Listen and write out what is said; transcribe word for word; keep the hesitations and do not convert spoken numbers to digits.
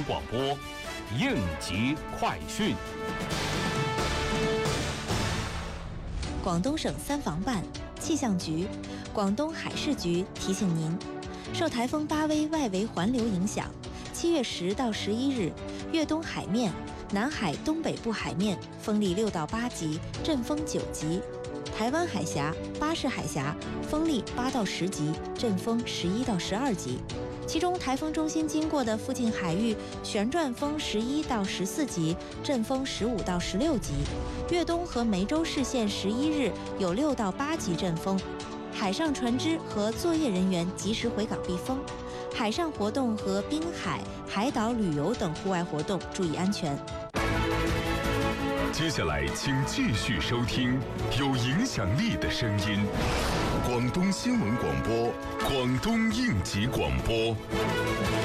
广播应急快讯。 广东省三防办、气象局、广东海事局提醒您，受台风巴威外围环流影响，七月十到十一日，粤东海面、南海东北部海面风力六到八级，阵风九级；台湾海峡、巴士海峡风力八到十级，阵风十一到十二级。其中，台风中心经过的附近海域旋转风十一到十四级，阵风十五到十六级；粤东和梅州市县十一日有六到八级阵风。海上船只和作业人员及时回港避风，海上活动和滨海、海岛旅游等户外活动注意安全。 接下来，请继续收听有影响力的声音——广东新闻广播、广东应急广播。